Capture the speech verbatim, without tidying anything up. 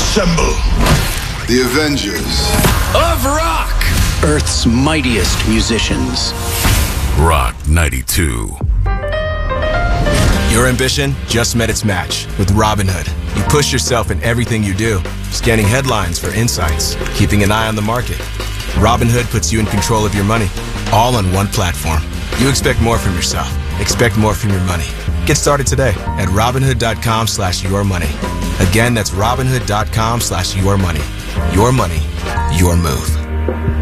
Assemble. The Avengers of Rock. Earth's mightiest musicians. Rock ninety-two. Your ambition just met its match with Robinhood. You push yourself in everything you do, scanning headlines for insights, keeping an eye on the market. Robinhood puts you in control of your money, all on one platform. You expect more from yourself. Expect more from your money. Get started today at Robinhood.com slash your money. Again, that's Robinhood.com slash your money. Your money, your move.